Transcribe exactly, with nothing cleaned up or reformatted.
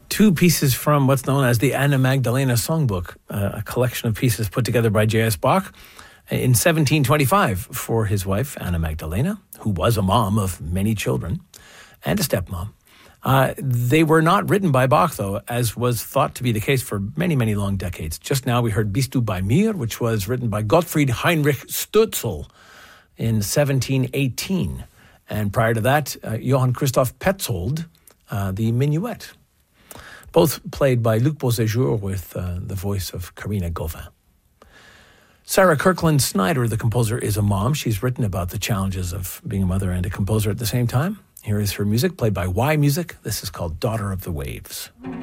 Two pieces from what's known as the Anna Magdalena Songbook, uh, a collection of pieces put together by J S. Bach in seventeen twenty-five for his wife, Anna Magdalena, who was a mom of many children and a stepmom. Uh, they were not written by Bach, though, as was thought to be the case for many, many long decades. Just now we heard Bist du bei mir, which was written by Gottfried Heinrich Stölzl in seventeen eighteen. And prior to that, uh, Johann Christoph Petzold, uh, the Minuet. Both played by Luc Beauséjour with uh, the voice of Karina Gauvin. Sarah Kirkland Snyder, the composer, is a mom. She's written about the challenges of being a mother and a composer at the same time. Here is her music, played by Y Music. This is called Daughter of the Waves.